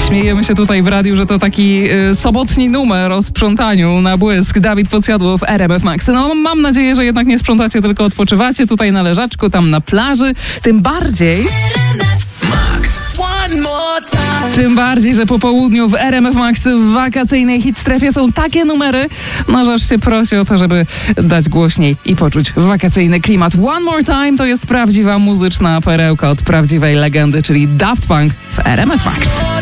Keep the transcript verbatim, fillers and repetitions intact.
Śmiejemy się tutaj w radiu, że to taki y, sobotni numer o sprzątaniu na błysk. Dawid Podsiadło w R M F Max. No mam nadzieję, że jednak nie sprzątacie, tylko odpoczywacie tutaj na leżaczku, tam na plaży. Tym bardziej... Tym bardziej, że po południu w R M F Max w wakacyjnej hitstrefie są takie numery, no że aż się prosi o to, żeby dać głośniej i poczuć wakacyjny klimat. One More Time to jest prawdziwa muzyczna perełka od prawdziwej legendy, czyli Daft Punk w R M F Max.